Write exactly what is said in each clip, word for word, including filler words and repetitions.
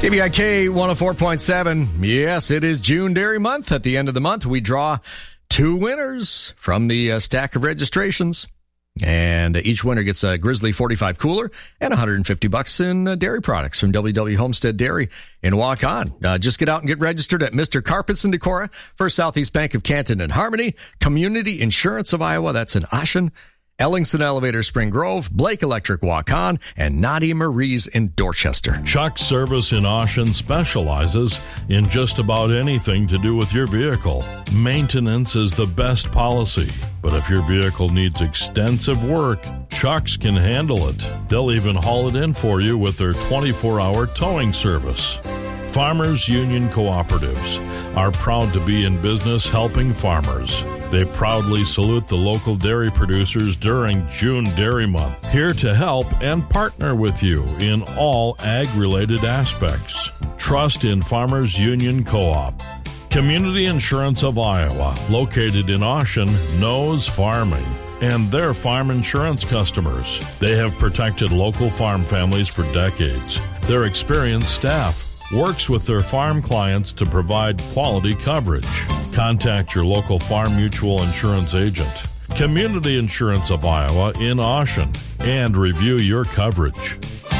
K B I K one oh four point seven. Yes, it is June Dairy Month. At the end of the month, we draw two winners from the uh, stack of registrations. And each winner gets a Grizzly forty-five cooler and one hundred fifty bucks in uh, dairy products from W W Homestead Dairy in Waukon. Uh, just get out and get registered at Mister Carpets in Decorah, First Southeast Bank of Canton and Harmony, Community Insurance of Iowa, that's in Ashen, Ellingson Elevator Spring Grove, Blake Electric Waukon, and Nadia Marie's in Dorchester. Chuck Service in Ashen specializes in just about anything to do with your vehicle. Maintenance is the best policy, but if your vehicle needs extensive work, Chuck's can handle it. They'll even haul it in for you with their twenty-four hour towing service. Farmers Union Cooperatives are proud to be in business helping farmers. They proudly salute the local dairy producers during June Dairy Month, here to help and partner with you in all ag-related aspects. Trust in Farmers Union Co-op. Community Insurance of Iowa, located in Ashen, knows farming and their farm insurance customers. They have protected local farm families for decades. Their experienced staff works with their farm clients to provide quality coverage. Contact your local Farm Mutual Insurance agent, Community Insurance of Iowa in Ashen, and review your coverage.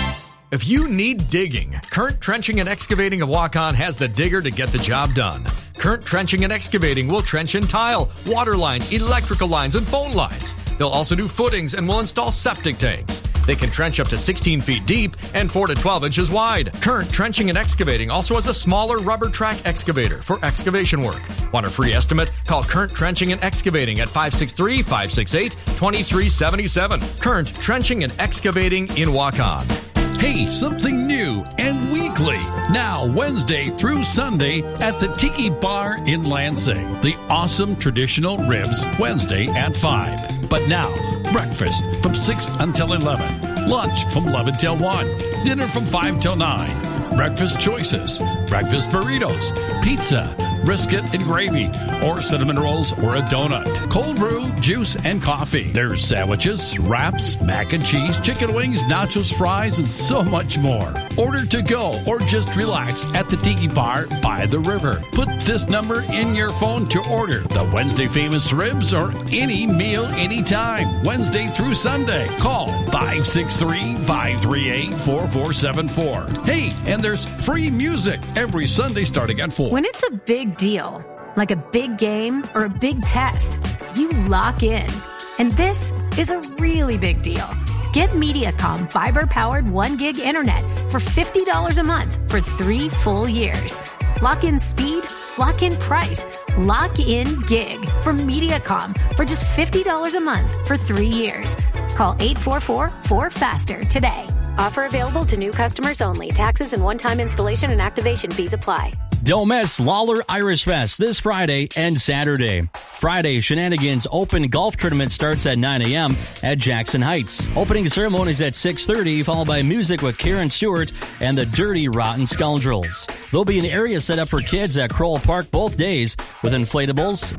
If you need digging, Current Trenching and Excavating of Waukon has the digger to get the job done. Current Trenching and Excavating will trench and tile, water lines, electrical lines, and phone lines. They'll also do footings and will install septic tanks. They can trench up to sixteen feet deep and four to twelve inches wide. Current Trenching and Excavating also has a smaller rubber track excavator for excavation work. Want a free estimate? Call Current Trenching and Excavating at five six three, five six eight, two three seven seven. Current Trenching and Excavating in Waukon. Hey, something new and weekly. Now, Wednesday through Sunday at the Tiki Bar in Lansing. The awesome traditional ribs, Wednesday at five. But now, breakfast from six until eleven. Lunch from eleven till one. Dinner from five till nine. Breakfast choices, breakfast burritos, pizza, brisket and gravy, or cinnamon rolls or a donut. Cold brew, juice, and coffee. There's sandwiches, wraps, mac and cheese, chicken wings, nachos, fries, and so much more. Order to go or just relax at the Tiki Bar by the river. Put this number in your phone to order the Wednesday famous ribs or any meal anytime. Wednesday through Sunday. Call five six three, five three eight, four four seven four. Hey, and there's free music every Sunday starting at four. When it's a big deal, like a big game or a big test, you lock in. And this is a really big deal. Get Mediacom fiber-powered one gig internet for fifty dollars a month for three full years. Lock in speed, lock in price, lock in gig from Mediacom for just fifty dollars a month for three years. Call eight four four, four faster today. Offer available to new customers only. Taxes and one-time installation and activation fees apply. Don't miss Lawler Irish Fest this Friday and Saturday. Friday, Shenanigans Open Golf Tournament starts at nine a.m. at Jackson Heights. Opening ceremonies at six thirty, followed by music with Karen Stewart and the Dirty Rotten Scoundrels. There'll be an area set up for kids at Crowell Park both days with inflatables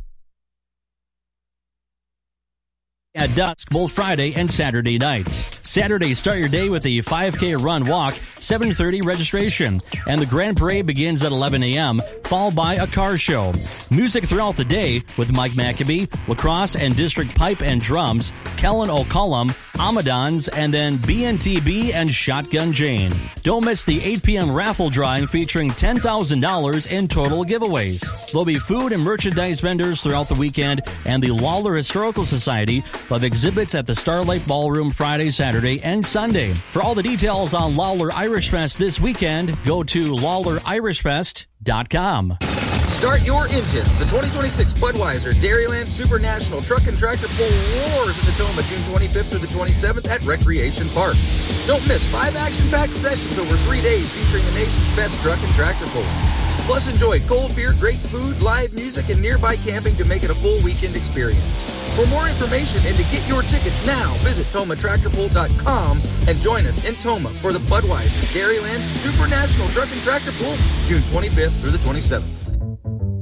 at dusk both Friday and Saturday nights. Saturday, start your day with a five K run walk, seven thirty registration, and the Grand Parade begins at eleven a.m., followed by a car show. Music throughout the day with Mike McAbee, lacrosse and district pipe and drums, Kellen O'Cullum, Amadons, and then B N T B and Shotgun Jane. Don't miss the eight p.m. raffle drawing featuring ten thousand dollars in total giveaways. There'll be food and merchandise vendors throughout the weekend, and the Lawler Historical Society will have exhibits at the Starlight Ballroom Friday, Saturday, and Sunday. For all the details on Lawler Irish Fest this weekend, go to lawler irish fest dot com. Start your engine. The twenty twenty-six Budweiser Dairyland Super National Truck and Tractor Pull Wars in Tacoma, June twenty-fifth through the twenty-seventh at Recreation Park. Don't miss five action-packed sessions over three days featuring the nation's best truck and tractor pull. Plus, enjoy cold beer, great food, live music, and nearby camping to make it a full weekend experience. For more information and to get your tickets now, visit Toma Tractor Pull dot com and join us in Toma for the Budweiser Dairyland Super National Truck and Tractor Pull, June twenty-fifth through the twenty-seventh.